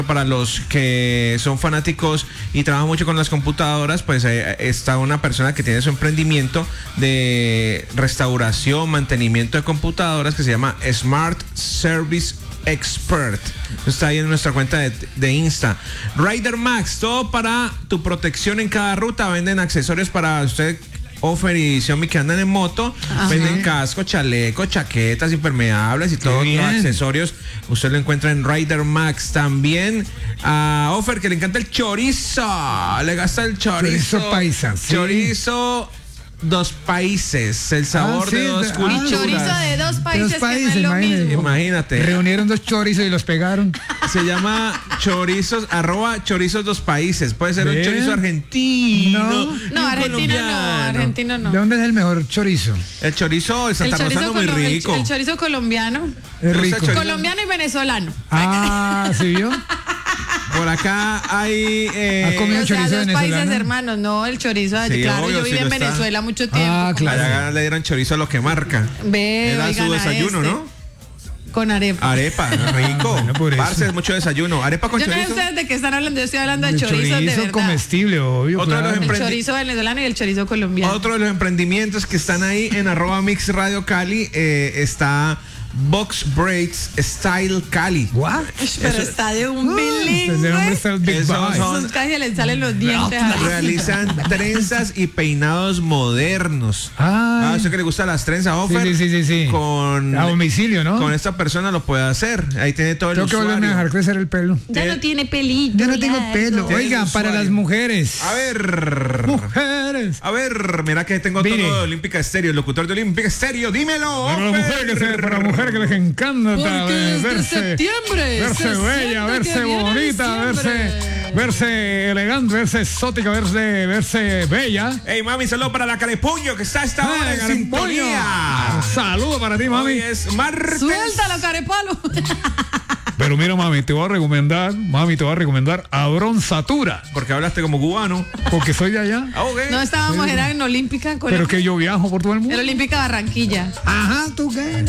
Para los que son fanáticos y trabajan mucho con las computadoras, pues está una persona que tiene su emprendimiento de restauración, mantenimiento de computadoras que se llama Smart Service Expert. Está ahí en nuestra cuenta de Insta. Rider Max, todo para tu protección en cada ruta. Venden accesorios para usted, Ofer y Xiaomi, que andan en moto. Ajá. Venden casco, chaleco, chaquetas impermeables y todos los accesorios. Usted lo encuentra en Rider Max. También a Ofer, que le encanta el chorizo. Le gasta el chorizo. Chorizo paisa. Sí. Chorizo dos países, el sabor de dos culturas. Y chorizo de dos países, que no es lo mismo. Imagínate. Reunieron dos chorizos y los pegaron. Se llama chorizos, @chorizos dos países. Puede ser un chorizo argentino. No, argentino no. ¿De dónde es el mejor chorizo? El chorizo de Santa Rosa es muy rico. El chorizo colombiano. Es rico. Colombiano y venezolano. ¿Sí vio? Por acá hay... ¿Ha comido chorizo venezolano? Países hermanos, no, el chorizo. Sí, claro, obvio, yo viví en Venezuela mucho tiempo. Claro. Allá le dieron chorizo a lo que marca. Era su desayuno, ¿no? Con arepa. Arepa, rico. Bueno, parce, mucho desayuno. Arepa con chorizo. Yo no sé ustedes de qué están hablando. Yo estoy hablando de chorizo de verdad. Comestible, obvio. El chorizo venezolano y el chorizo colombiano. Otro de los emprendimientos que están ahí en @Mix Radio Cali está Box Braids Style Cali. ¿What? Pero está de un bilingüe. Esos casi le salen los dientes. Realizan trenzas y peinados modernos. Eso que le gusta las trenzas, Ofer. Sí. Con a domicilio, ¿no? Con esta persona lo puede hacer. Ahí tiene todo el usuario. Tengo que volverme a dejar crecer el pelo. Ya no tiene pelito. Ya no tengo pelo. Oiga, para las mujeres. A ver. Mujeres. A ver, mira que tengo todo de Olímpica Estéreo, el locutor de Olímpica Estéreo. Dímelo. Para mujer que les encanta verse bella, verse bonita, verse elegante, verse exótica, verse bella. Hey, mami, saludo para la Carepuño que está a esta hora en sintonía. Saludo para ti, mami. Hoy es martes. Suéltalo, Carepalo. Pero mira, mami, te voy a recomendar Abronzatura. Porque hablaste como cubano. Porque soy de allá. Okay. No estábamos, era en Olímpica. Pero que yo viajo por todo el mundo. En Olímpica Barranquilla. Ajá, ¿tú qué?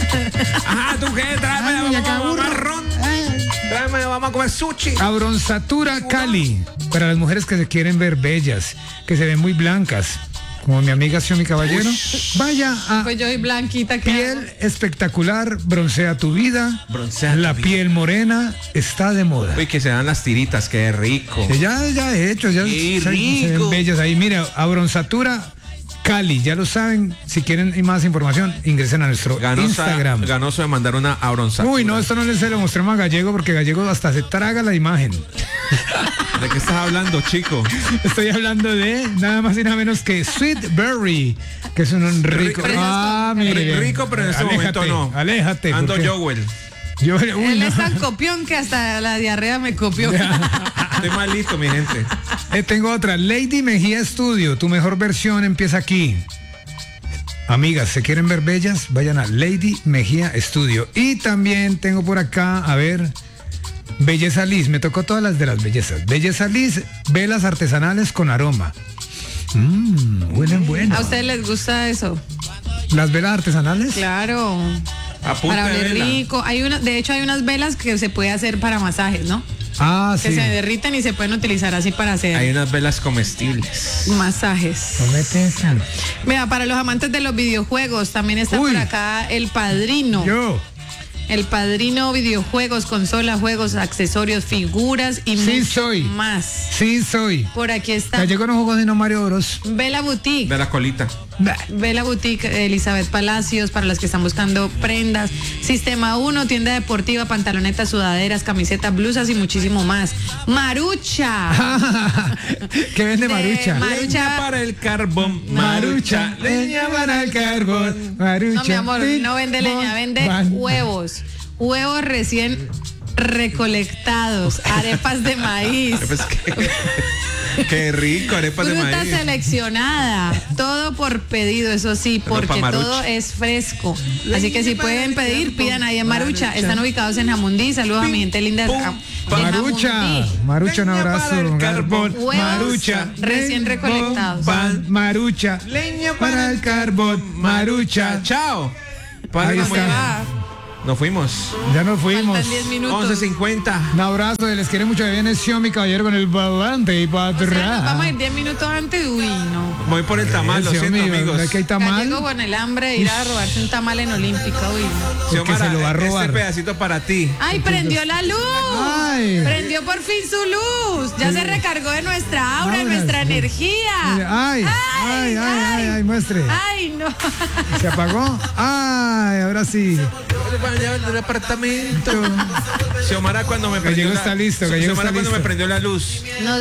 Tráeme marrón. Tráeme, vamos a comer sushi. Abronzatura Cali. Para las mujeres que se quieren ver bellas, que se ven muy blancas. Como mi amiga Xiaomi Caballero, vaya a pues yo soy blanquita. Piel espectacular, broncea tu vida. La piel morena está de moda. Uy, que se dan las tiritas, qué rico. Ya he hecho, ya se ven bellas ahí. Mira, Abronzatura Cali, ya lo saben. Si quieren más información, ingresen a nuestro Instagram. Ganoso de mandar una abronzatura. Uy, no, esto no se lo mostré más a Gallego, porque Gallego hasta se traga la imagen. ¿De qué estás hablando, chico? Estoy hablando de nada más y nada menos que Sweet Berry, que es un rico. Mire, rico, pero en este momento no. Aléjate. Ando Joel. Él es tan copión que hasta la diarrea me copió. Estoy mal listo, mi gente. Tengo otra. Lady Mejía Studio, tu mejor versión empieza aquí. Amigas, ¿se quieren ver bellas? Vayan a Lady Mejía Studio. Y también tengo por acá, a ver, Belleza Liz. Me tocó todas las de las bellezas. Belleza Liz, velas artesanales con aroma. Huelen bueno. ¿A ustedes les gusta eso? ¿Las velas artesanales? Claro. Para oler rico. De hecho, hay unas velas que se puede hacer para masajes, ¿no? Que se derriten y se pueden utilizar así para hacer. Hay unas velas comestibles. Masajes. Mira, para los amantes de los videojuegos, también está por acá El Padrino. El Padrino videojuegos, consolas, juegos, accesorios, figuras y mucho más. Sí soy. Por aquí está. Gallego no jugó sino Mario Bros. Vela Boutique. Vela Colita. Vela Boutique, Elizabeth Palacios, para los que están buscando prendas. Sistema 1, tienda deportiva, pantalonetas, sudaderas, camisetas, blusas y muchísimo más. Marucha. ¿Qué vende Marucha? Leña para el carbón. Marucha. Leña para el carbón. Marucha. No, mi amor, no vende leña, vende huevos. Huevos recién recolectados, arepas de maíz. Qué rico, arepas de maíz. Fruta seleccionada, todo por pedido, eso sí, porque todo es fresco. Así que si pueden pedir, pidan ahí en Marucha. Están ubicados en Jamundí. Saludos a mi gente linda. Marucha, un abrazo. Huevos Marucha, recién recolectados. Marucha, leña para el carbón. Marucha, chao. Ahí está. Nos fuimos. Ya nos fuimos. Faltan 10 minutos. 11:50. Un abrazo, les quiere mucho. Viene Xiaomi, caballero, con el volante y para atrás. Vamos a ir 10 minutos antes. Uy, no. Voy por el tamal, lo siento, amigos. ¿Ves que hay tamal? Gallego con el hambre de ir a robarse un tamal en Olímpica. Uy, no. Porque se lo va a robar. Este pedacito para ti. ¡Ay, prendió la luz! Ay. Prendió por fin su luz. Ya se recargó de nuestra aura, Ahora nuestra sí. energía. Ay, muestre. Ay, no. ¿Se apagó? Ay, ahora sí. Van a llevar del apartamento. Xiomara cuando me prendió Gallego está listo, Gallego Xiomara está cuando listo. me prendió la luz. No